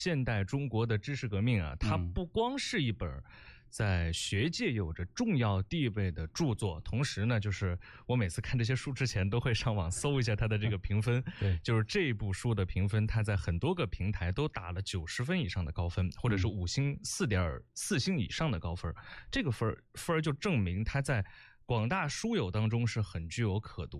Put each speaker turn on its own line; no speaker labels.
现代中国的知识革命啊，它不光是一本在学界有着重要地位的著作，同时呢，就是我每次看这些书之前都会上网搜一下它的这个评分。
对，
就是这部书的评分，它在很多个平台都打了90分以上的高分，或者是5星4.4星以上的高分。这个分就证明它在广大书友当中是很具有可读